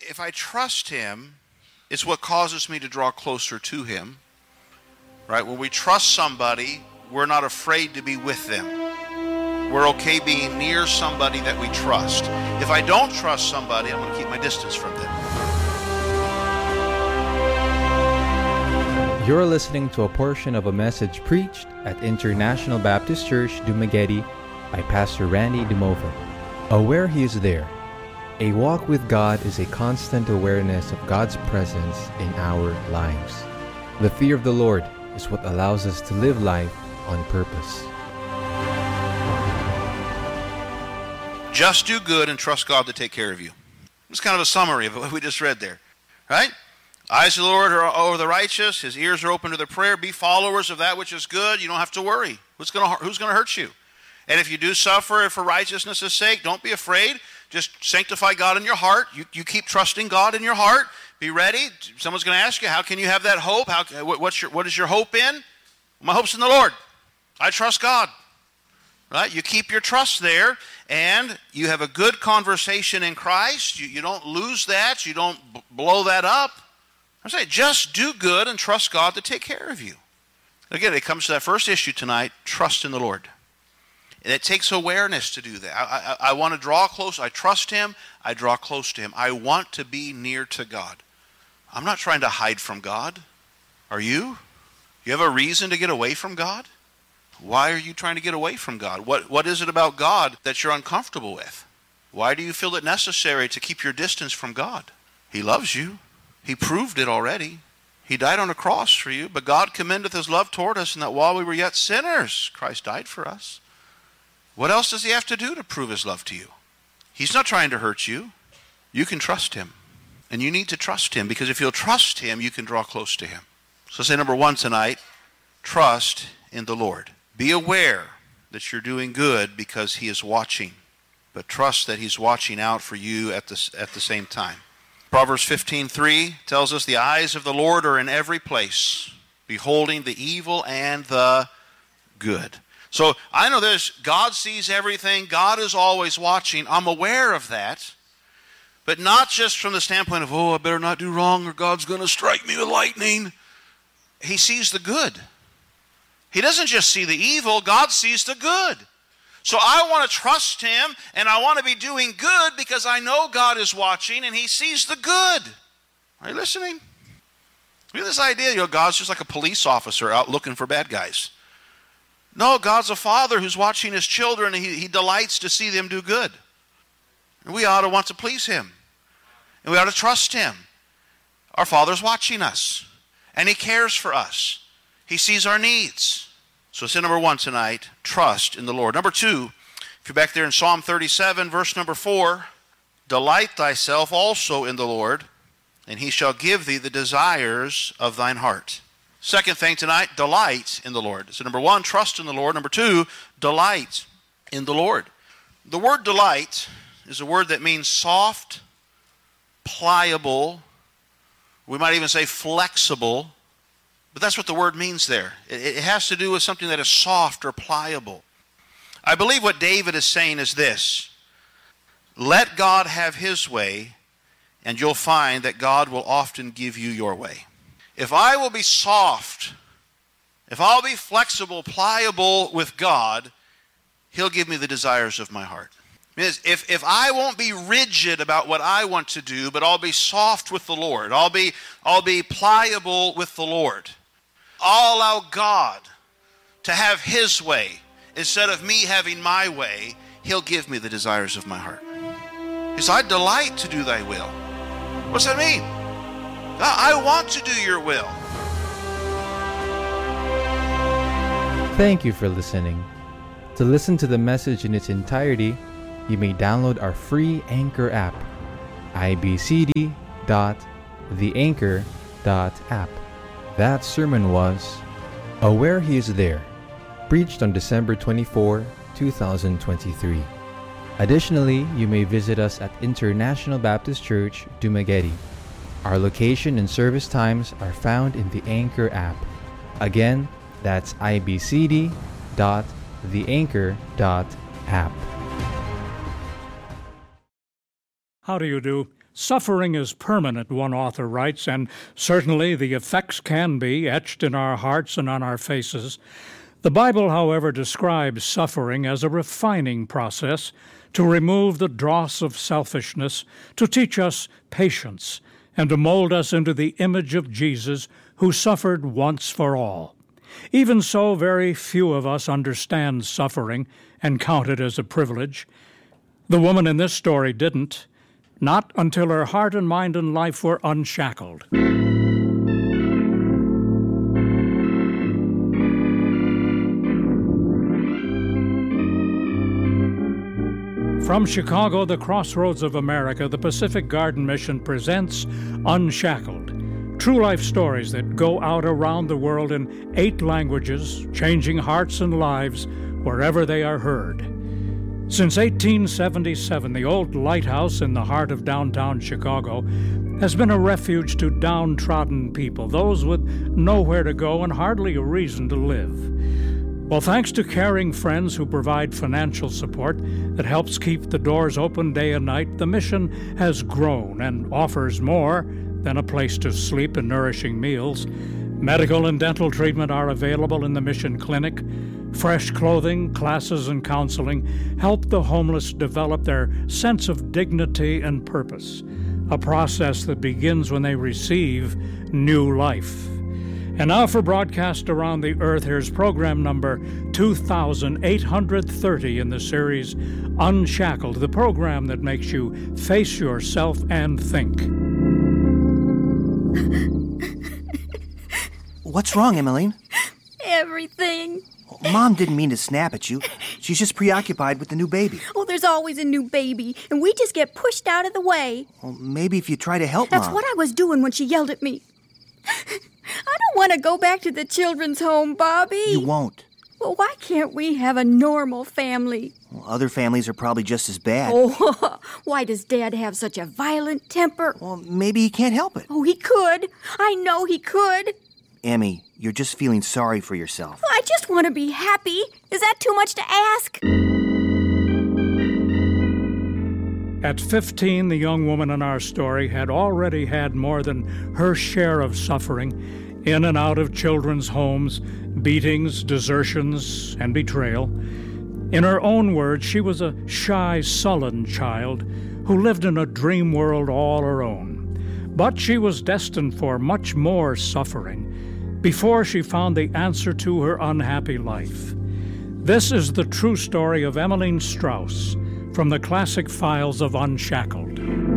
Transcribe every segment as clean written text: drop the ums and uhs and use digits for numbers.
if I trust Him, it's what causes me to draw closer to Him. Right? When we trust somebody, we're not afraid to be with them. We're okay being near somebody that we trust. If I don't trust somebody, I'm going to keep my distance from them. You're listening to a portion of a message preached at International Baptist Church, Dumaguete by Pastor Randy Dumova. Aware He is there. A walk with God is a constant awareness of God's presence in our lives. The fear of the Lord is what allows us to live life on purpose. Just do good and trust God to take care of you. It's kind of a summary of what we just read there, right? Eyes of the Lord are over the righteous. His ears are open to their prayer. Be followers of that which is good. You don't have to worry. Who's going to hurt you? And if you do suffer for righteousness' sake, don't be afraid. Just sanctify God in your heart. You keep trusting God in your heart. Be ready. Someone's going to ask you, how can you have that hope? What is your hope in? My hope's in the Lord. I trust God. Right? You keep your trust there, and you have a good conversation in Christ. You don't lose that. You don't blow that up. I'm saying just do good and trust God to take care of you. Again, it comes to that first issue tonight, trust in the Lord. And it takes awareness to do that. I want to draw close. I trust Him. I draw close to Him. I want to be near to God. I'm not trying to hide from God. Are you? You have a reason to get away from God? Why are you trying to get away from God? What is it about God that you're uncomfortable with? Why do you feel it necessary to keep your distance from God? He loves you. He proved it already. He died on a cross for you, but God commendeth His love toward us, and that while we were yet sinners, Christ died for us. What else does He have to do to prove His love to you? He's not trying to hurt you. You can trust Him. And you need to trust Him, because if you'll trust Him, you can draw close to Him. So say number one tonight, trust in the Lord. Be aware that you're doing good because He is watching, but trust that He's watching out for you at the same time. Proverbs 15:3 tells us the eyes of the Lord are in every place, beholding the evil and the good. So I know this, God sees everything, God is always watching. I'm aware of that, but not just from the standpoint of, I better not do wrong or God's going to strike me with lightning. He sees the good. He doesn't just see the evil, God sees the good. So I want to trust Him, and I want to be doing good because I know God is watching and He sees the good. Are you listening? Look at this idea, God's just like a police officer out looking for bad guys. No, God's a father who's watching His children, and He delights to see them do good. And we ought to want to please Him. And we ought to trust Him. Our Father's watching us, and He cares for us. He sees our needs. So sin number one tonight, trust in the Lord. Number two, if you're back there in Psalm 37, verse number 4, delight thyself also in the Lord, and He shall give thee the desires of thine heart. Second thing tonight, delight in the Lord. So number one, trust in the Lord. Number two, delight in the Lord. The word delight is a word that means soft, pliable, we might even say flexible. But that's what the word means there. It has to do with something that is soft or pliable. I believe what David is saying is this: let God have His way, and you'll find that God will often give you your way. If I will be soft, if I'll be flexible, pliable with God, He'll give me the desires of my heart. If I won't be rigid about what I want to do, but I'll be soft with the Lord, I'll be pliable with the Lord, I'll allow God to have His way instead of me having my way, He'll give me the desires of my heart. He says, I delight to do thy will. What's that mean? I want to do your will. Thank you for listening. To listen to the message in its entirety, you may download our free Anchor app, ibcd.theanchor.app. That sermon was Aware He is There, preached on December 24, 2023. Additionally, you may visit us at International Baptist Church, Dumaguete. Our location and service times are found in the Anchor app. Again, that's ibcd.theanchor.app. How do you do? Suffering is permanent, one author writes, and certainly the effects can be etched in our hearts and on our faces. The Bible, however, describes suffering as a refining process to remove the dross of selfishness, to teach us patience, and to mold us into the image of Jesus, who suffered once for all. Even so, very few of us understand suffering and count it as a privilege. The woman in this story didn't, not until her heart and mind and life were unshackled. From Chicago, the crossroads of America, the Pacific Garden Mission presents Unshackled, true life stories that go out around the world in 8 languages, changing hearts and lives wherever they are heard. Since 1877, the old lighthouse in the heart of downtown Chicago has been a refuge to downtrodden people, those with nowhere to go and hardly a reason to live. Well, thanks to caring friends who provide financial support that helps keep the doors open day and night, the mission has grown and offers more than a place to sleep and nourishing meals. Medical and dental treatment are available in the mission clinic. Fresh clothing, classes, and counseling help the homeless develop their sense of dignity and purpose, a process that begins when they receive new life. And now for broadcast around the earth, here's program number 2830 in the series Unshackled, the program that makes you face yourself and think. What's wrong, Emmeline? Everything. Mom didn't mean to snap at you. She's just preoccupied with the new baby. Oh, there's always a new baby, and we just get pushed out of the way. Well, maybe if you try to help That's Mom. what I was doing when she yelled at me. I don't want to go back to the children's home, Bobby. You won't. Well, why can't we have a normal family? Well, other families are probably just as bad. Oh, why does Dad have such a violent temper? Well, maybe he can't help it. Oh, he could. I know he could. Emmy, you're just feeling sorry for yourself. I just want to be happy. Is that too much to ask? At 15, the young woman in our story had already had more than her share of suffering in and out of children's homes, beatings, desertions, and betrayal. In her own words, she was a shy, sullen child who lived in a dream world all her own. But she was destined for much more suffering before she found the answer to her unhappy life. This is the true story of Emmeline Strauss from the classic files of Unshackled.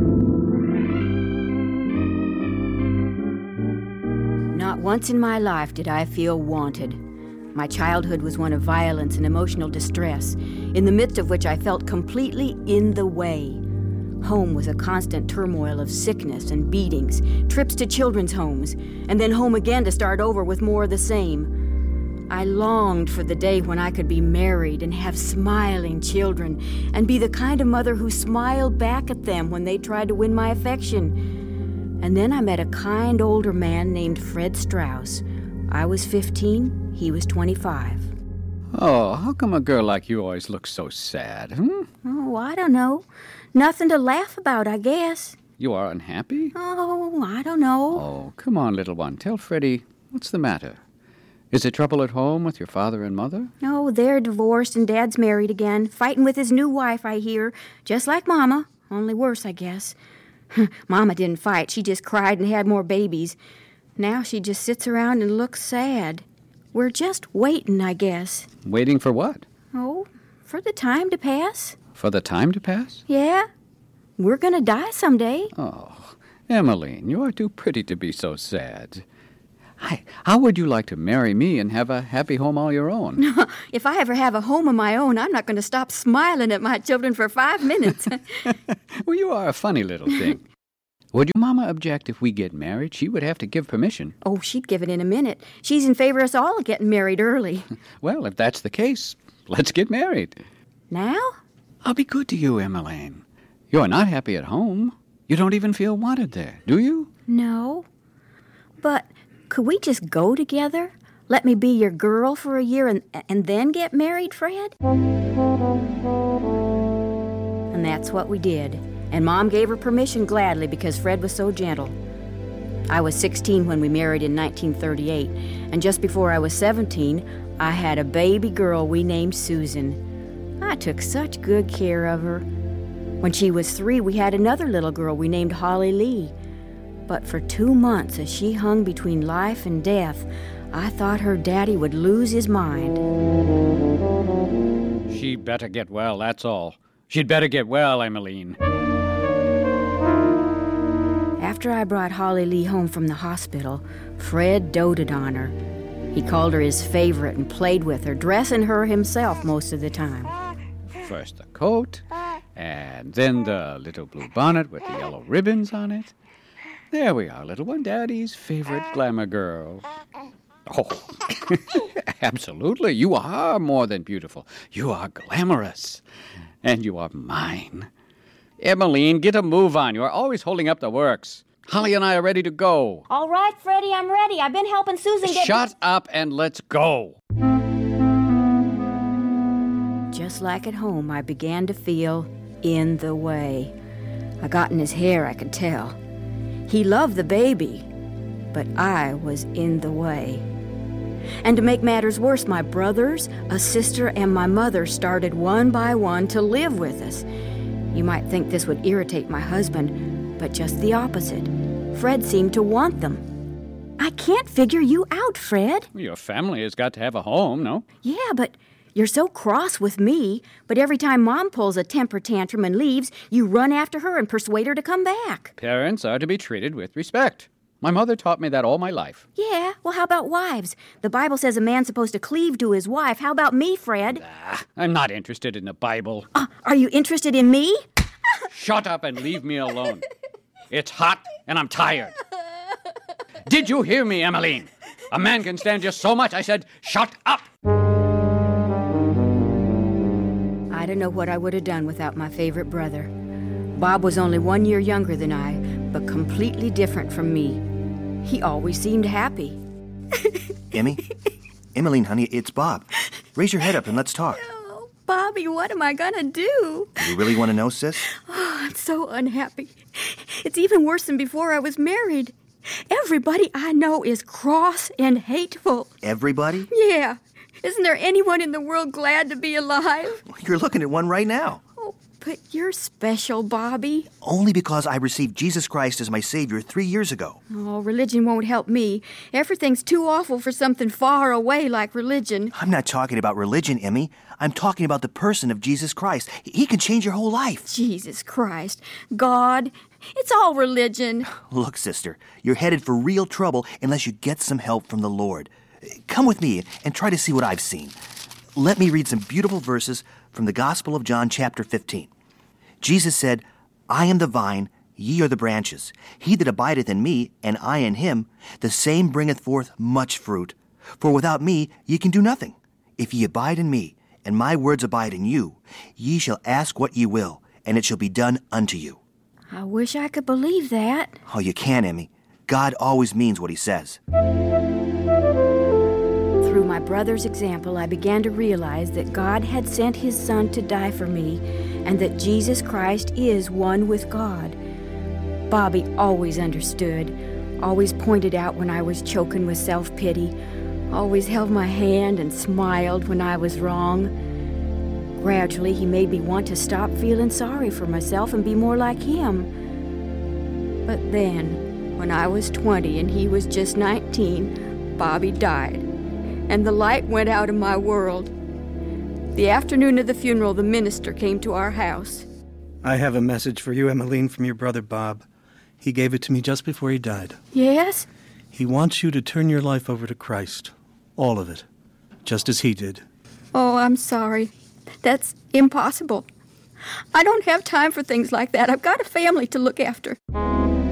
Not once in my life did I feel wanted. My childhood was one of violence and emotional distress, in the midst of which I felt completely in the way. Home was a constant turmoil of sickness and beatings, trips to children's homes, and then home again to start over with more of the same. I longed for the day when I could be married and have smiling children and be the kind of mother who smiled back at them when they tried to win my affection. And then I met a kind older man named Fred Strauss. I was 15, he was 25. Oh, how come a girl like you always looks so sad, Oh, I don't know. Nothing to laugh about, I guess. You are unhappy? Oh, I don't know. Oh, come on, little one. Tell Freddie, what's the matter? Is it trouble at home with your father and mother? Oh, they're divorced and Dad's married again, fighting with his new wife, I hear. Just like Mama, only worse, I guess. Mama didn't fight. She just cried and had more babies. Now she just sits around and looks sad. We're just waiting, I guess. Waiting for what? Oh, for the time to pass. For the time to pass? Yeah. We're gonna die someday. Oh, Emmeline, you are too pretty to be so sad. How would you like to marry me and have a happy home all your own? If I ever have a home of my own, I'm not going to stop smiling at my children for 5 minutes. Well, you are a funny little thing. Would your mama object if we get married? She would have to give permission. Oh, she'd give it in a minute. She's in favor of us all getting married early. Well, if that's the case, let's get married. Now? I'll be good to you, Emmeline. You're not happy at home. You don't even feel wanted there, do you? No. But could we just go together? Let me be your girl for a year and then get married, Fred? And that's what we did. and Mom gave her permission gladly because Fred was so gentle. I was 16 when we married in 1938, and just before I was 17, I had a baby girl we named Susan. I took such good care of her. When she was 3, we had another little girl we named Holly Lee. But for 2 months, as she hung between life and death, I thought her daddy would lose his mind. She'd better get well, that's all. She'd better get well, Emmeline. After I brought Holly Lee home from the hospital, Fred doted on her. He called her his favorite and played with her, dressing her himself most of the time. First the coat, and then the little blue bonnet with the yellow ribbons on it. There we are, little one, Daddy's favorite glamour girl. Oh, absolutely. You are more than beautiful. You are glamorous. And you are mine. Emmeline, get a move on. You are always holding up the works. Holly and I are ready to go. All right, Freddie, I'm ready. I've been helping Susan get... Shut up and let's go. Just like at home, I began to feel in the way. I got in his hair, I could tell. He loved the baby, but I was in the way. And to make matters worse, my brothers, a sister, and my mother started one by one to live with us. You might think this would irritate my husband, but just the opposite. Fred seemed to want them. I can't figure you out, Fred. Your family has got to have a home, no? Yeah, but you're so cross with me, but every time Mom pulls a temper tantrum and leaves, you run after her and persuade her to come back. Parents are to be treated with respect. My mother taught me that all my life. Yeah, well, how about wives? The Bible says a man's supposed to cleave to his wife. How about me, Fred? I'm not interested in the Bible. Are you interested in me? Shut up and leave me alone. It's hot and I'm tired. Did you hear me, Emmeline? A man can stand just so much. I said, shut up. I don't know what I would have done without my favorite brother. Bob was only 1 year younger than I, but completely different from me. He always seemed happy. Emmeline, honey, it's Bob. Raise your head up and let's talk. Oh, Bobby, what am I gonna do? You really want to know, sis? Oh, I'm so unhappy. It's even worse than before I was married. Everybody I know is cross and hateful. Everybody? Yeah. Isn't there anyone in the world glad to be alive? You're looking at one right now. Oh, but you're special, Bobby. Only because I received Jesus Christ as my Savior 3 years ago. Oh, religion won't help me. Everything's too awful for something far away like religion. I'm not talking about religion, Emmy. I'm talking about the person of Jesus Christ. He can change your whole life. Jesus Christ. God. It's all religion. Look, sister, you're headed for real trouble unless you get some help from the Lord. Come with me and try to see what I've seen. Let me read some beautiful verses from the Gospel of John, chapter 15. Jesus said, I am the vine, ye are the branches. He that abideth in me, and I in him, the same bringeth forth much fruit. For without me ye can do nothing. If ye abide in me, and my words abide in you, ye shall ask what ye will, and it shall be done unto you. I wish I could believe that. Oh, you can, Emmy. God always means what he says. Through my brother's example, I began to realize that God had sent his Son to die for me, and that Jesus Christ is one with God. Bobby always understood, always pointed out when I was choking with self-pity, always held my hand and smiled when I was wrong. Gradually, he made me want to stop feeling sorry for myself and be more like him. But then, when I was 20 and he was just 19, Bobby died, and the light went out of my world. The afternoon of the funeral, the minister came to our house. I have a message for you, Emmeline, from your brother Bob. He gave it to me just before he died. Yes? He wants you to turn your life over to Christ. All of it. Just as he did. Oh, I'm sorry. That's impossible. I don't have time for things like that. I've got a family to look after.